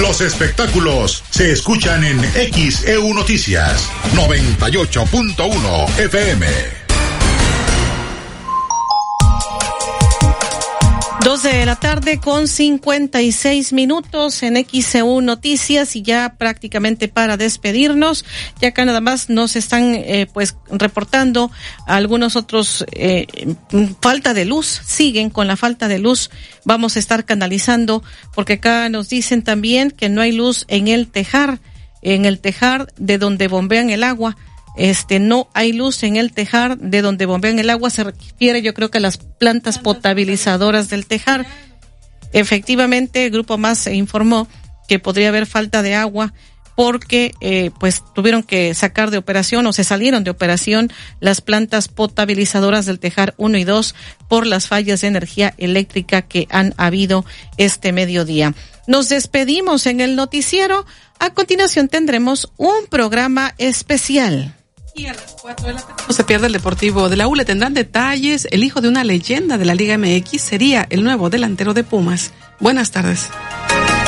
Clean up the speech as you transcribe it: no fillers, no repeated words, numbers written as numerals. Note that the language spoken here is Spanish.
Los espectáculos se escuchan en XEU Noticias 98.1 FM. 12 de la tarde con 56 minutos en XEU Noticias, y ya prácticamente para despedirnos, ya acá nada más nos están reportando algunos otros falta de luz, siguen con la falta de luz. Vamos a estar canalizando porque acá nos dicen también que no hay luz en el tejar de donde bombean el agua. No hay luz en el tejar de donde bombean el agua. Se refiere, yo creo, que a las plantas potabilizadoras del tejar. Efectivamente, el Grupo Más informó que podría haber falta de agua porque tuvieron que sacar de operación, o se salieron de operación, las plantas potabilizadoras del tejar 1 y 2 por las fallas de energía eléctrica que han habido este mediodía. Nos despedimos en el noticiero. A continuación tendremos un programa especial. Y a las 4 de la tarde no se pierde el Deportivo de la U. Le tendrán detalles. El hijo de una leyenda de la Liga MX sería el nuevo delantero de Pumas. Buenas tardes.